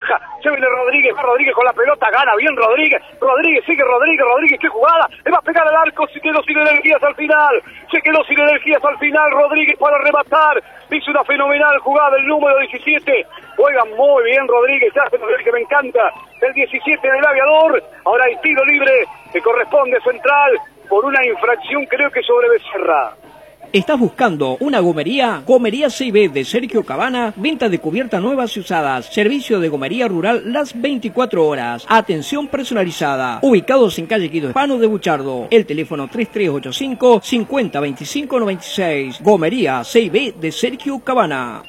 baja, se viene Rodríguez, va Rodríguez con la pelota, gana bien Rodríguez, sigue Rodríguez, qué jugada, le va a pegar al arco, se quedó sin energías al final, Rodríguez para rematar, hizo una fenomenal jugada el número 17, juega muy bien Rodríguez, hace el que me encanta, el 17 del Aviador, ahora hay tiro libre que corresponde Central por una infracción creo que sobre Becerra. ¿Estás buscando una gomería? Gomería CIB de Sergio Cabana, venta de cubiertas nuevas y usadas, servicio de gomería rural las 24 horas, atención personalizada, ubicados en calle Guido Hispano de Buchardo, el teléfono 3385 502596, gomería CIB de Sergio Cabana.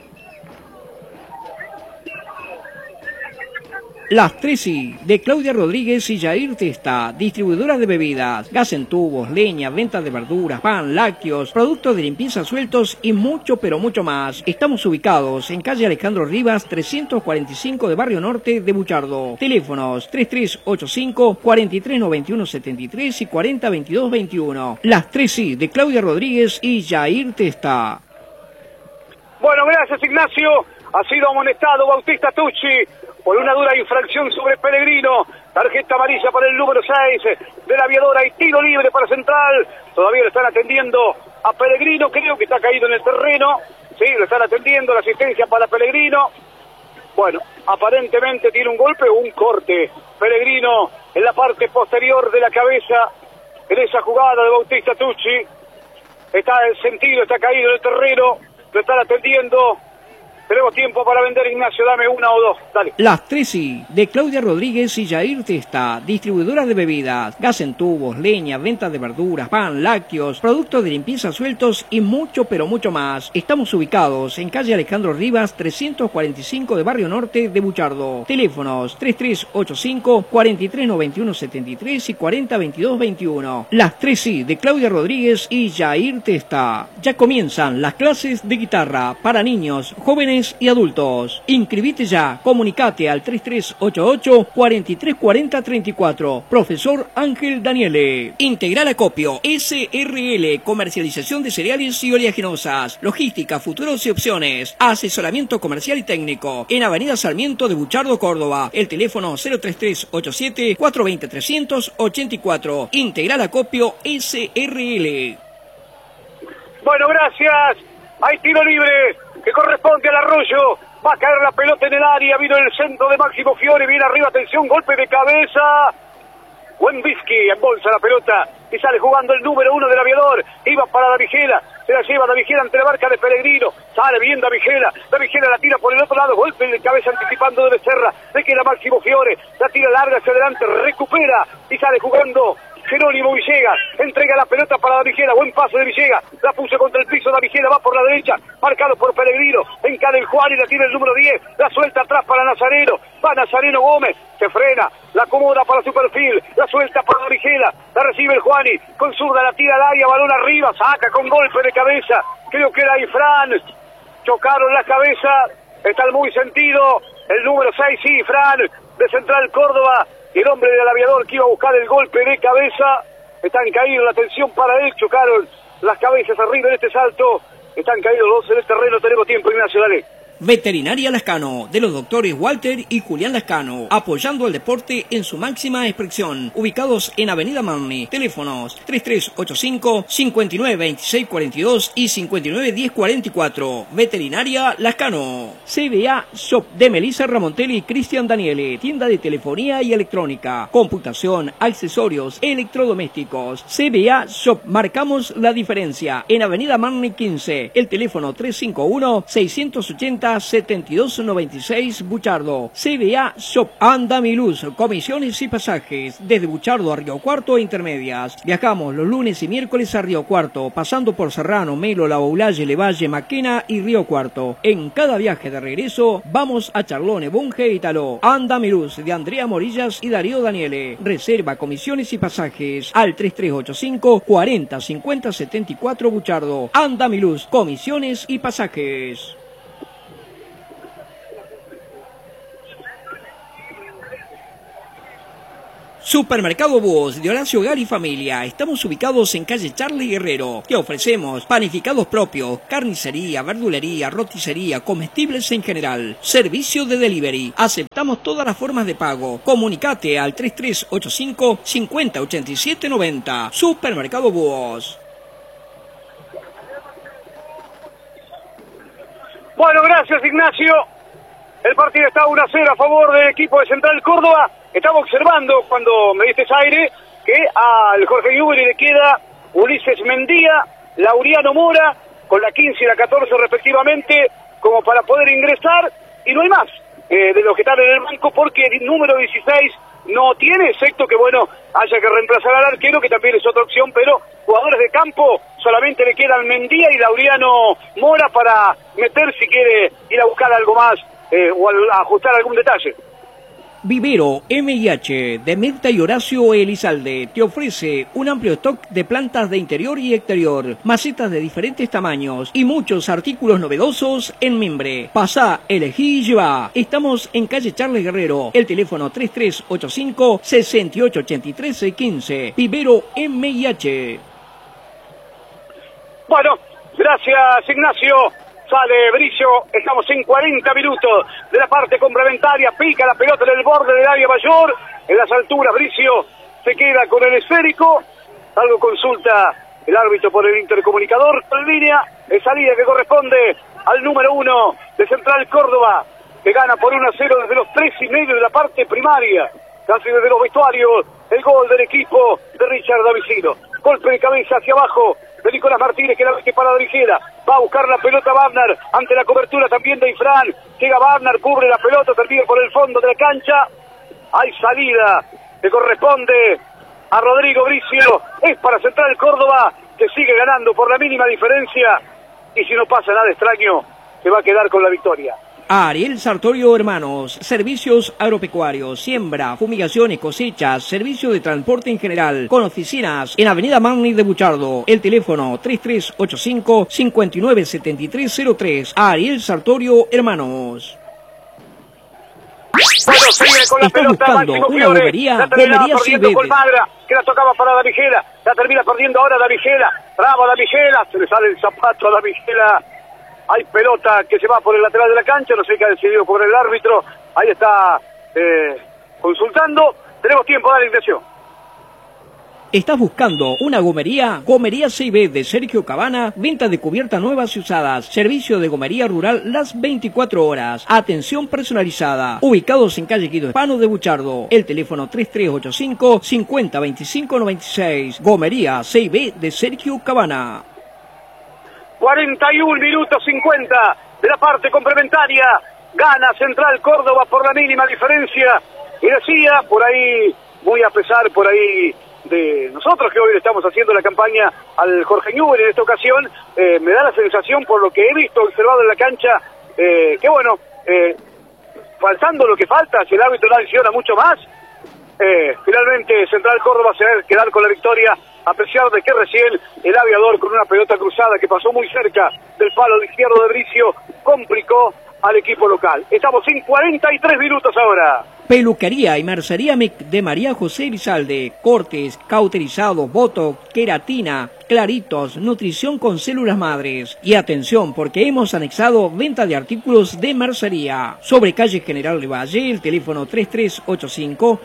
Las Tresi, de Claudia Rodríguez y Jair Testa, distribuidoras de bebidas, gas en tubos, leña, venta de verduras, pan, lácteos, productos de limpieza sueltos y mucho pero mucho más. Estamos ubicados en calle Alejandro Rivas 345 de Barrio Norte de Buchardo. Teléfonos 3385 439173 y 402221. Las Tresi, de Claudia Rodríguez y Jair Testa. Bueno, gracias Ignacio. Ha sido amonestado Bautista Tucci por una dura infracción sobre Pellegrino. Tarjeta amarilla para el número 6 del Aviador. Hay tiro libre para Central. Todavía lo están atendiendo a Pellegrino. Creo que está caído en el terreno. Sí, lo están atendiendo. La asistencia para Pellegrino. Bueno, aparentemente tiene un golpe o un corte. Pellegrino en la parte posterior de la cabeza. En esa jugada de Bautista Tucci. Está en sentido, está caído en el terreno. Lo están atendiendo. Tenemos tiempo para vender, Ignacio, dame una o dos, dale. Las Tresi, de Claudia Rodríguez y Jair Testa, distribuidoras de bebidas, gas en tubos, leña, venta de verduras, pan, lácteos, productos de limpieza sueltos y mucho pero mucho más. Estamos ubicados en calle Alejandro Rivas 345 de Barrio Norte de Buchardo. Teléfonos 3385 439173 y 402221. Las Tresi, de Claudia Rodríguez y Jair Testa. Ya comienzan las clases de guitarra para niños, jóvenes y adultos. Inscribite ya, comunicate al 3388 434034. Profesor Ángel Daniele. Integral Acopio SRL, comercialización de cereales y oleaginosas, logística, futuros y opciones, asesoramiento comercial y técnico, en Avenida Sarmiento de Buchardo, Córdoba. El teléfono 03387 420 384. Integral Acopio SRL. Bueno, gracias. Hay tiro libre que corresponde al Arroyo. Va a caer la pelota en el área. Vino el centro de Máximo Fiore. Viene arriba, atención, golpe de cabeza. Wenbiski embolsa la pelota y sale jugando el número 1 del Aviador. Iba para Davigela. Se la lleva Davigela ante la marca de Pellegrino. Sale bien Davigela. Davigela la tira por el otro lado. Golpe de cabeza anticipando de Becerra. Le queda Máximo Fiore. La tira larga hacia adelante. Recupera y sale jugando Jerónimo Villegas, entrega la pelota para Davigela, buen paso de Villegas, la puso contra el piso, Davigela va por la derecha, marcado por Pellegrino, encara el Juan y la tira el número 10, la suelta atrás para Nazareno, va Nazareno Gómez, se frena, la acomoda para su perfil, la suelta para Davigela, la recibe el Juani, con zurda la tira al área, balón arriba, saca con golpe de cabeza, creo que era Ifrán, chocaron la cabeza, está el muy sentido, el número 6, sí, Ifrán, de Central Córdoba, y el hombre del Aviador que iba a buscar el golpe de cabeza, están caídos, la atención para él, chocaron las cabezas arriba en este salto, están caídos los dos en el terreno, tenemos tiempo, Ignacio, dale. Veterinaria Lascano, de los doctores Walter y Julián Lascano, apoyando al deporte en su máxima expresión, ubicados en Avenida Marni, teléfonos 3385 592642 y 591044. Veterinaria Lascano. CBA Shop, de Melissa Ramontelli y Cristian Daniele, tienda de telefonía y electrónica, computación, accesorios, electrodomésticos. CBA Shop, marcamos la diferencia, en Avenida Marni 15, el teléfono 351 680 7296 Buchardo. CBA Shop. Andamiluz, comisiones y pasajes desde Buchardo a Río Cuarto e Intermedias. Viajamos los lunes y miércoles a Río Cuarto, pasando por Serrano, Melo, La Baulalle, Levalle, Maquena y Río Cuarto. En cada viaje de regreso vamos a Charlone, Bunge y Taló. Andamiluz, de Andrea Morillas y Darío Daniele. Reserva, comisiones y pasajes al 3385 40 50 74 Buchardo. Andamiluz, comisiones y pasajes. Supermercado Búhos, de Horacio Hogar y Familia. Estamos ubicados en calle Charlie Guerrero. Te ofrecemos panificados propios, carnicería, verdulería, roticería, comestibles en general. Servicio de delivery. Aceptamos Aceptamos todas las formas de pago. Comunicate al 3385 50 87 90. Supermercado Búhos. Bueno, gracias Ignacio. El partido está 1-0 a favor del equipo de Central Córdoba. Estaba observando cuando me diste aire que al Jorge Newbery le queda Ulises Mendía, Laureano Mora, con la 15 y la 14 respectivamente, como para poder ingresar, y no hay más de los que están en el banco, porque el número 16 no tiene, excepto que, bueno, haya que reemplazar al arquero, que también es otra opción, pero jugadores de campo solamente le quedan Mendía y Laureano Mora para meter si quiere ir a buscar algo más o a ajustar algún detalle. Vivero M&H de Mirta y Horacio Elizalde te ofrece un amplio stock de plantas de interior y exterior, macetas de diferentes tamaños y muchos artículos novedosos en mimbre. Pasá, elegí y llevá. Estamos en calle Charles Guerrero, el teléfono 3385 6883 15. Vivero M&H. Bueno, gracias Ignacio. Sale Bricio, estamos en 40 minutos de la parte complementaria, pica la pelota en el borde del área mayor, en las alturas Bricio se queda con el esférico, algo consulta el árbitro por el intercomunicador, en línea, de salida que corresponde al número 1 de Central Córdoba, que gana por 1-0 desde los 3:30 de la parte primaria, casi desde los vestuarios, el gol del equipo de Richard Davicino. Golpe de cabeza hacia abajo de Nicolás Martínez, que la mete para Davigera, va a buscar la pelota Barnar, ante la cobertura también de Ifrán, llega Barnar, cubre la pelota, termina por el fondo de la cancha, hay salida que corresponde a Rodrigo Bricio, es para Central Córdoba, que sigue ganando por la mínima diferencia, y si no pasa nada extraño, se va a quedar con la victoria. Ariel Sartorio Hermanos, servicios agropecuarios, siembra, fumigaciones, cosechas, servicio de transporte en general, con oficinas en Avenida Magni de Buchardo. El teléfono 3385 597303. Ariel Sartorio Hermanos. Bueno, sigue con la Está pelota buscando Máximo una Fiore, bobería, la terminaba bobería perdiendo Silvete. Colmagra, que la tocaba para Davigera, la termina perdiendo ahora Davigera, bravo Davigera, se le sale el zapato a Davigera. Hay pelota que se va por el lateral de la cancha, no sé qué ha decidido por el árbitro, ahí está consultando, tenemos tiempo, dale intención. ¿Estás buscando una gomería? Gomería CIB de Sergio Cabana, venta de cubiertas nuevas y usadas, servicio de gomería rural las 24 horas, atención personalizada, ubicados en calle Guido Hispano de Buchardo, el teléfono 3385 50 25 96, gomería CIB de Sergio Cabana. 41 minutos 50 de la parte complementaria, gana Central Córdoba por la mínima diferencia, y decía, por ahí, muy a pesar por ahí de nosotros que hoy le estamos haciendo la campaña al Jorge Newbery en esta ocasión, me da la sensación por lo que he visto, observado en la cancha, que bueno, faltando lo que falta, si el árbitro no adiciona mucho más, finalmente Central Córdoba se va a quedar con la victoria, a pesar de que recién el aviador con una pelota cruzada que pasó muy cerca del palo izquierdo de Bricio complicó al equipo local. Estamos en 43 minutos ahora. Peluquería y mercería de María José Elizalde, cortes, cauterizados, botox, queratina, claritos, nutrición con células madres. Y atención, porque hemos anexado venta de artículos de mercería. Sobre calle General Valle, el teléfono 3385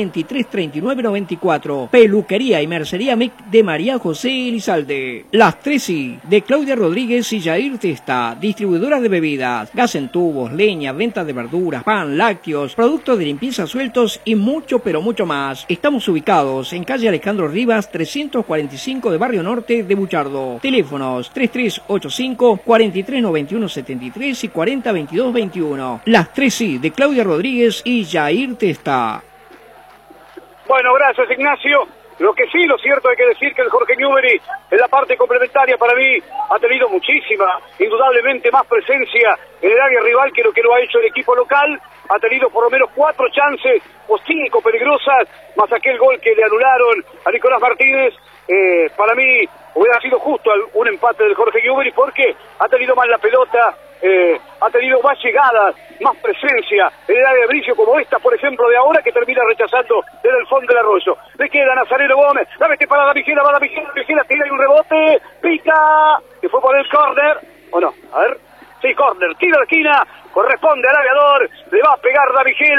433994. Peluquería y mercería de María José Elizalde. Las 3i de Claudia Rodríguez y Jair Testa, distribuidoras de bebidas, gas en tubos, leña, venta de verduras, pan, lácteos, productos de limpieza sueltos y mucho pero mucho más. Estamos ubicados en calle Alejandro Rivas 345 de Barrio Norte de Buchardo. Teléfonos 3385 439173 y 402221. Las 3i de Claudia Rodríguez y Jair Testa. Bueno, gracias Ignacio. Lo que sí, lo cierto hay que decir que el Jorge Newbery en la parte complementaria para mí ha tenido muchísima, indudablemente más presencia en el área rival que lo ha hecho el equipo local. Ha tenido por lo menos 4 chances o 5 peligrosas, más aquel gol que le anularon a Nicolás Martínez. Para mí hubiera sido justo un empate del Jorge Newbery porque ha tenido más la pelota, ha tenido más llegadas, más presencia en el área de Bricio, como esta, por ejemplo, de ahora, que termina rechazando desde el fondo del arroyo. Le queda Nazareno Gómez, la mete para Davigera, va Davigera, tira y un rebote, pica, que fue por el córner, o no, a ver, sí, córner, tira a la esquina, corresponde al aviador, le va a pegar Davigera.